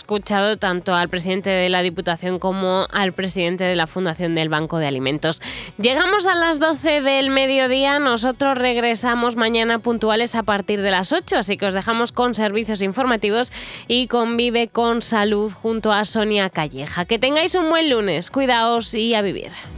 escuchado tanto al presidente de la Diputación como al presidente de la Fundación del Banco de Alimentos. Llegamos a las 12 del mediodía, nosotros regresamos mañana puntuales a partir de las 8, así que os dejamos con servicios informativos y con Vive con Salud junto a Sonia Calleja. Que tengáis un buen lunes, cuidaos y a vivir.